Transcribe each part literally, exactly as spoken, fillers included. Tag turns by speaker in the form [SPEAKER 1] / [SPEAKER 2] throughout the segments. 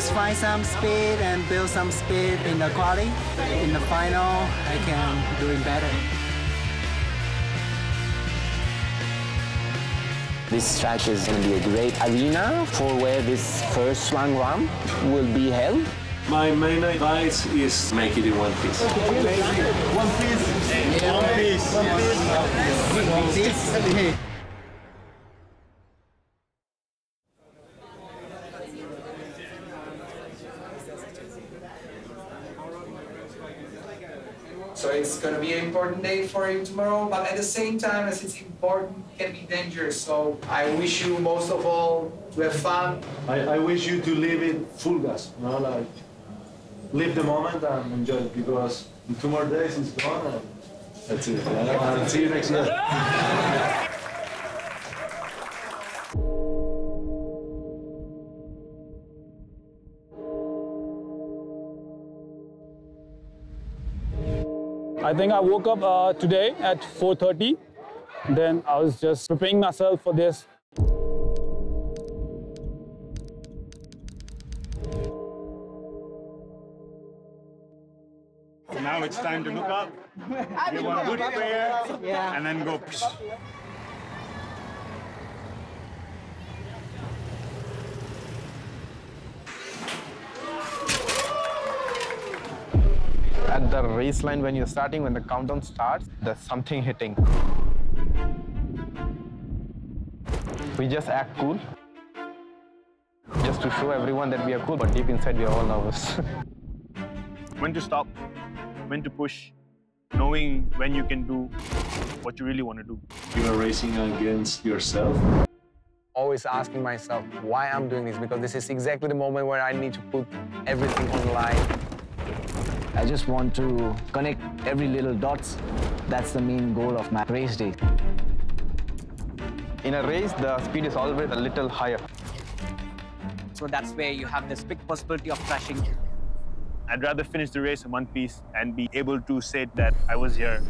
[SPEAKER 1] just find some speed and build some speed in the quali. In the final, I can do it better.
[SPEAKER 2] This track is going to be a great arena for where this first Swang Ram will be held.
[SPEAKER 3] My main advice is make it in one piece.
[SPEAKER 1] One piece. Yeah, one piece. One piece. One piece.
[SPEAKER 4] So it's going to be an important day for you tomorrow, but at the same time, as it's important, it can be dangerous. So I wish you most of all to have fun.
[SPEAKER 3] I, I wish you to live it full gas, you know, like live the moment and enjoy it, because in two more days it's gone and that's it. And see you next year.
[SPEAKER 5] I think I woke up uh, today at four thirty. Then I was just preparing myself for this.
[SPEAKER 6] So now it's time to look up, give one good prayer,
[SPEAKER 1] Yeah.
[SPEAKER 6] and then go.
[SPEAKER 2] At the race line, when you're starting, when the countdown starts, there's something hitting. We just act cool, just to show everyone that we are cool, but deep inside we are all nervous.
[SPEAKER 6] When to stop, when to push, knowing when you can do what you really want to do.
[SPEAKER 3] You are racing against yourself.
[SPEAKER 2] Always asking myself why I'm doing this, because this is exactly the moment where I need to put everything on the line.
[SPEAKER 7] I just want to connect every little dots. That's the main goal of my race day.
[SPEAKER 2] In a race, the speed is always a little higher.
[SPEAKER 8] So that's where you have this big possibility of crashing.
[SPEAKER 6] I'd rather finish the race in one piece and be able to say that I was here.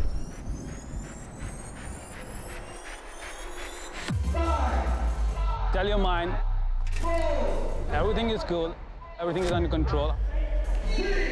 [SPEAKER 5] Tell your mind, everything is cool, everything is under control.